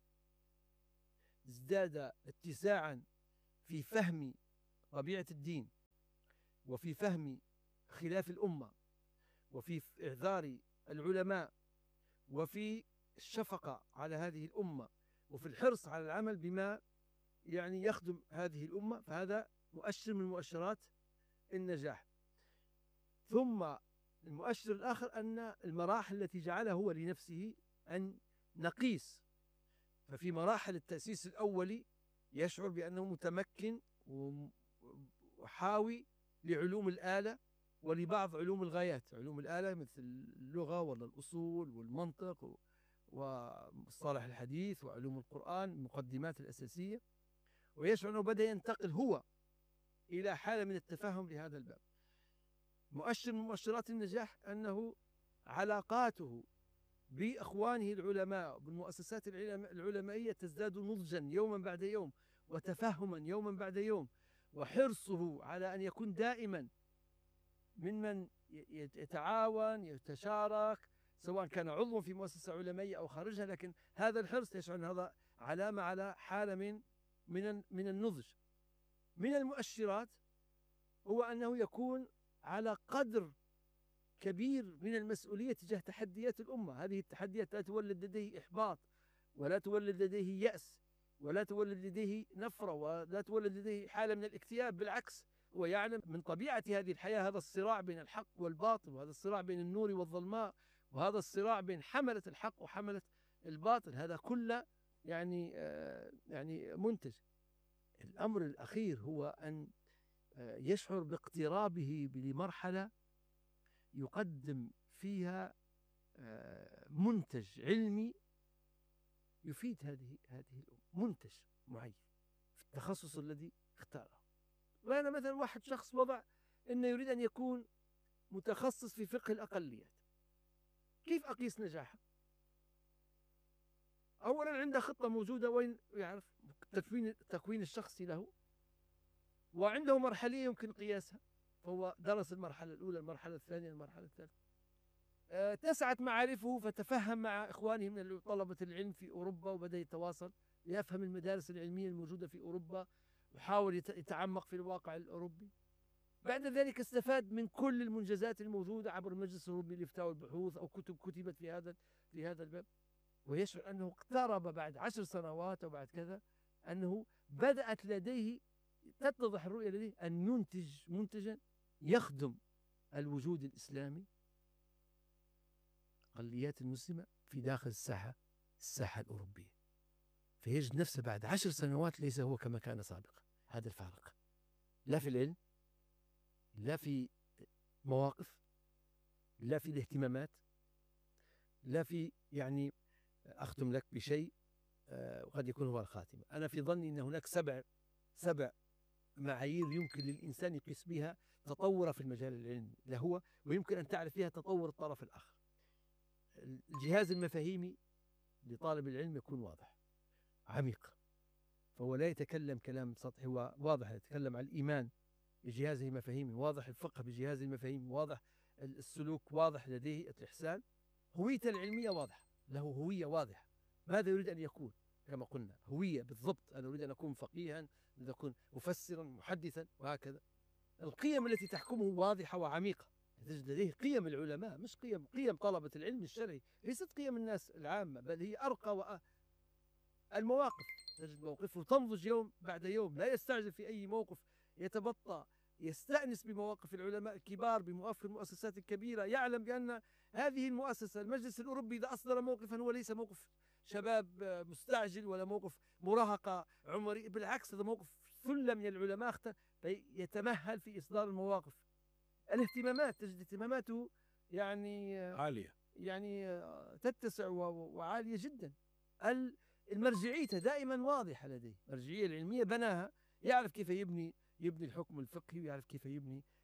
ازداد اتساعا في فهم طبيعة الدين، وفي فهم خلاف الأمة، وفي إعذار العلماء، وفي الشفقة على هذه الأمة، وفي الحرص على العمل بما يعني يخدم هذه الأمة، فهذا مؤشر من مؤشرات النجاح. ثم المؤشر الآخر أن المراحل التي جعلها هو لنفسه أن نقيس. ففي مراحل التأسيس الأولي يشعر بأنه متمكن وحاوي لعلوم الآلة ولبعض علوم الغايات، علوم الآلة مثل اللغة ولا الأصول والمنطق ومصطلح الحديث وعلوم القرآن المقدمات الأساسية، ويشعر أنه بدأ ينتقل هو إلى حالة من التفهم لهذا الباب. مؤشر من مؤشرات النجاح أنه علاقاته بإخوانه العلماء بالمؤسسات العلمائية تزداد نضجا يوما بعد يوم، وتفهما يوما بعد يوم، وحرصه على أن يكون دائما ممن يتعاون يتشارك سواء كان عضوا في مؤسسة علمائية أو خارجها. لكن هذا الحرص يشعر أن هذا علامة على حالة من من من النضج. من المؤشرات هو أنه يكون على قدر كبير من المسؤولية تجاه تحديات الأمة. هذه التحديات لا تولد لديه إحباط، ولا تولد لديه يأس، ولا تولد لديه نفرة، ولا تولد لديه حالة من الاكتئاب. بالعكس، هو يعلم من طبيعة هذه الحياة هذا الصراع بين الحق والباطل، وهذا الصراع بين النور والظلماء، وهذا الصراع بين حملة الحق وحملة الباطل. هذا كله يعني آه يعني منتج. الأمر الأخير هو أن آه يشعر باقترابه لمرحلة يقدم فيها آه منتج علمي يفيد هذه هذه الأمة، منتج معين في التخصص الذي اختاره. وأنا مثلا واحد شخص وضع أنه يريد أن يكون متخصص في فقه الأقليات، كيف أقيس نجاحه؟ أولا عنده خطة موجودة وين يعرف تكوين التكوين الشخصي له، وعنده مرحلية يمكن قياسها، فهو درس المرحلة الأولى المرحلة الثانية المرحلة الثالثة. أه تسعت معارفه فتفهم مع إخوانه من طلبة العلم في أوروبا، وبدأ يتواصل يفهم المدارس العلمية الموجودة في أوروبا، وحاول يتعمق في الواقع الأوروبي. بعد ذلك استفاد من كل المنجزات الموجودة عبر المجلس الأوروبي للإفتاء والبحوث أو كتب كتبت في هذا في هذا الباب، ويشعر أنه اقترب بعد عشر سنوات أو بعد كذا أنه بدأت لديه تتضح الرؤية لديه أن ينتج منتجا يخدم الوجود الإسلامي الأقليات المسلمة في داخل الساحة الساحة الأوروبية. فيجد نفسه بعد عشر سنوات ليس هو كما كان سابقا. هذا الفارق، لا في العلم، لا في مواقف، لا في الاهتمامات، لا في يعني أختم لك بشيء وقد يكون هو الخاتمة. أنا في ظني أن هناك سبع سبع معايير يمكن للإنسان يقيس بها تطوره في المجال العلمي له، ويمكن أن تعرف فيها تطور الطرف الآخر. الجهاز المفاهيمي لطالب العلم يكون واضح عميق، فهو لا يتكلم كلام سطحي، هو واضح، يتكلم عن الإيمان بجهازه المفاهيمي واضح، الفقه بجهازه المفاهيمي واضح، السلوك واضح لديه، الإحسان، هويته العلمية واضحة، له هوية واضحة، ماذا يريد أن يكون؟ كما قلنا هوية بالضبط، أنا أريد أن أكون فقيها، أريد أن أكون مفسرا محدثا وهكذا. القيم التي تحكمه واضحة وعميقة، تجد لديه قيم العلماء، مش قيم قيم طلبة العلم الشرعي، ليست قيم الناس العامة، بل هي أرقى. وأ... المواقف تجد موقفه تنضج يوم بعد يوم، لا يستعجل في أي موقف، يتبطأ، يستأنس بمواقف العلماء الكبار، بمواقف المؤسسات الكبيرة، يعلم بأن هذه المؤسسة المجلس الأوروبي إذا أصدر موقفا هو ليس موقف شباب مستعجل ولا موقف مراهقة عمري، بالعكس هذا موقف ثلة من العلماء يتمهل في إصدار المواقف. الاهتمامات تجد اهتماماته يعني عالية، يعني تتسع وعالية جدا. المرجعية دائما واضحة لديه، المرجعية العلمية بناها، يعرف كيف يبني يبني الحكم الفقهي، ويعرف كيف يبني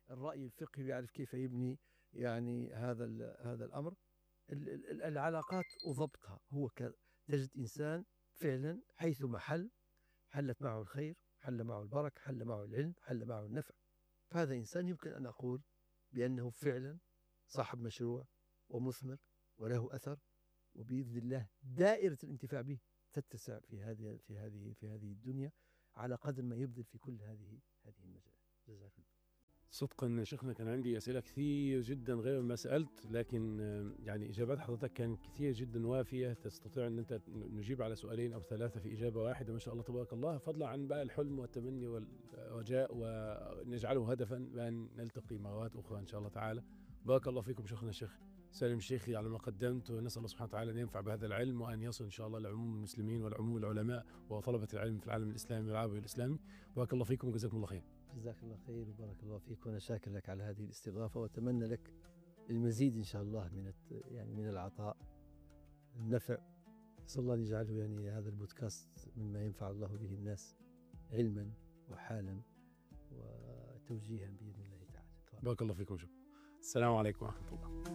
الرأي الفقهي ويعرف كيف يبني يعني هذا هذا الأمر. العلاقات وضبطها هو تجد إنسان فعلا حيثما حل حلت معه الخير، حل معه البركة، حل معه العلم، حل معه النفع. فهذا إنسان يمكن أن أقول بأنه فعلا صاحب مشروع ومثمر وله أثر، وبإذن الله دائرة الانتفاع به تتسع في هذه في هذه في هذه الدنيا على قدر ما يبذل في كل هذه هذه المجالات. جزاك الله. صدقا شيخنا كان عندي أسئلة كثير جدا غير ما سألت، لكن يعني إجابات حضرتك كانت كثير جدا وافية، تستطيع أن أنت نجيب على سؤالين أو ثلاثة في إجابة واحدة ما شاء الله تبارك الله، فضلا عن بقى الحلم والتمني والرجاء ونجعله هدفا بأن نلتقي مرات أخرى إن شاء الله تعالى. بارك الله فيكم شيخنا الشيخ سالم الشيخي على ما قدمت، ونسأل الله سبحانه وتعالى أن ينفع بهذا العلم وأن يصل إن شاء الله لعموم المسلمين والعموم العلماء وطلبة العلم في العالم الإسلامي والعربي والإسلامي. بارك الله فيكم وجزاكم الله خير. جزاك الله خير وبارك الله فيك، وأنا شاكر لك على هذه الاستضافة، وأتمنى لك المزيد إن شاء الله من يعني من العطاء النفع. أسأل الله أن يجعله يعني هذا البودكاست مما ينفع الله به الناس علما وحالا وتوجيها بإذن الله تعالى. بارك الله فيكم. شكرا. السلام عليكم ورحمة الله.